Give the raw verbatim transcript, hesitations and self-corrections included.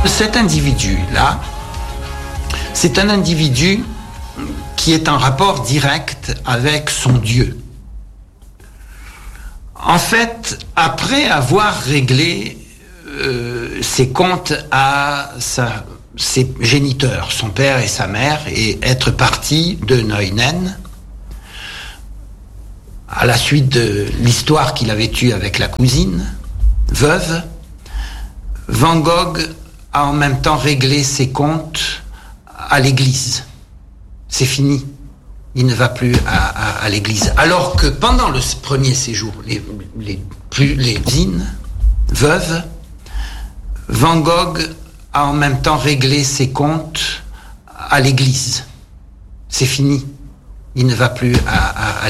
Cet individu-là, c'est un individu qui est en rapport direct avec son Dieu. En fait, après avoir réglé euh, ses comptes à sa, ses géniteurs, son père et sa mère, et être parti de Neuenen, à la suite de l'histoire qu'il avait eue avec la cousine, veuve, Van Gogh a en même temps réglé ses comptes à l'église. C'est fini. Il ne va plus à, à, à l'église. Alors que pendant le premier séjour, les, les, plus, les cousines, veuves, Van Gogh a en même temps réglé ses comptes à l'église. C'est fini. Il ne va plus à, à, à